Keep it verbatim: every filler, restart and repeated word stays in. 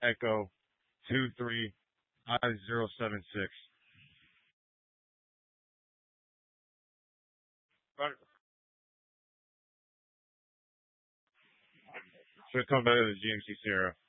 Echo two three five zero seven six. Right. Should come back to the G M C Sierra.